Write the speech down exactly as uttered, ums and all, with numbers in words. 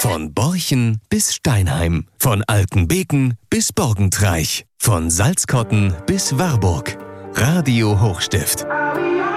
Von Borchen bis Steinheim, von Altenbeken bis Borgentreich, von Salzkotten bis Warburg. Radio Hochstift.